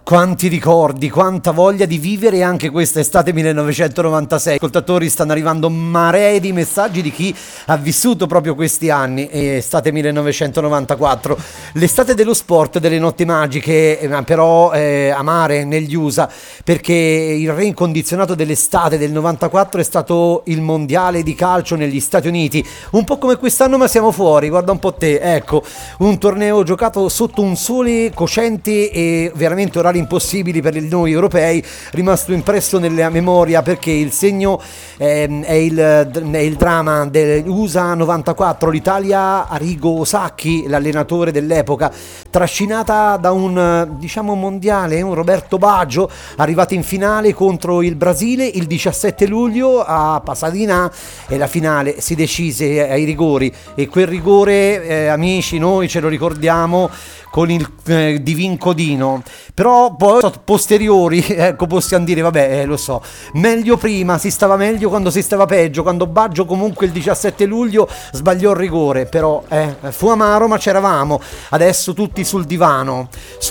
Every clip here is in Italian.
Quanti ricordi, quanta voglia di vivere anche questa estate 1996. Ascoltatori, stanno arrivando maree di messaggi di chi ha vissuto proprio questi anni, estate 1994, l'estate dello sport, delle notti magiche, però amare negli USA, perché il re incondizionato dell'estate del 94 è stato il mondiale di calcio negli Stati Uniti, un po' come quest'anno ma siamo fuori, guarda un po' te, ecco, un torneo giocato sotto un sole cocente e veramente orari impossibili per noi europei, rimasto impresso nella memoria perché il segno è il dramma dell'USA 94, l'Italia Arrigo Sacchi, l'allenatore dell'epoca, trascinata da un mondiale, un Roberto Baggio, arrivati in finale contro il Brasile il 17 luglio a Pasadena, e la finale si decise ai rigori, e quel rigore, amici, noi ce lo ricordiamo con il Divin Codino, però poi posteriori, ecco, possiamo dire vabbè, lo so, meglio prima, si stava meglio quando si stava peggio, quando Baggio comunque il 17 luglio sbagliò il rigore, però fu amaro ma c'eravamo, adesso tutti sul divano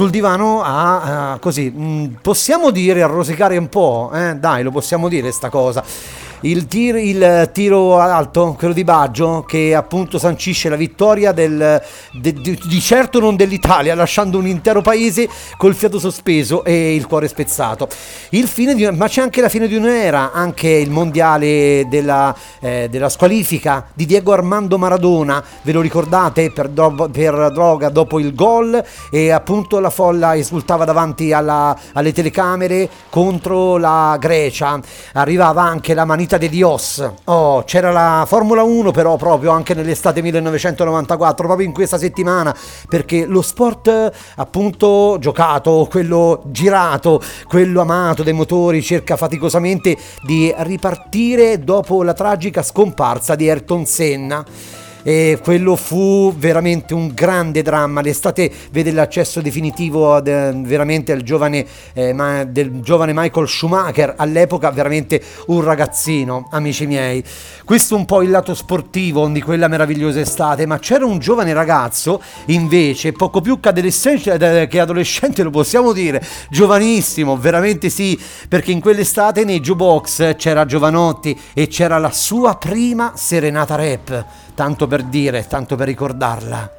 così, possiamo dire a rosicare un po', dai, lo possiamo dire sta cosa. Il tiro alto, quello di Baggio, che appunto sancisce la vittoria di certo non dell'Italia, lasciando un intero paese col fiato sospeso e il cuore spezzato. Ma c'è anche la fine di un'era, anche il mondiale della squalifica di Diego Armando Maradona, ve lo ricordate, per droga dopo il gol, e appunto la folla esultava davanti alle telecamere contro la Grecia, arrivava anche la manita de Dios. C'era la Formula 1 però proprio anche nell'estate 1994, proprio in questa settimana, perché lo sport appunto giocato, quello girato, quello amato dai motori, cerca faticosamente di ripartire dopo la tragica scomparsa di Ayrton Senna. E quello fu veramente un grande dramma. L'estate vede l'accesso definitivo veramente del giovane Michael Schumacher, all'epoca veramente un ragazzino, amici miei. Questo un po' il lato sportivo di quella meravigliosa estate, ma c'era un giovane ragazzo invece, poco più che adolescente, lo possiamo dire, giovanissimo, veramente sì, perché in quell'estate nei jukebox c'era Giovanotti e c'era la sua prima serenata rap. Tanto per dire, tanto per ricordarla.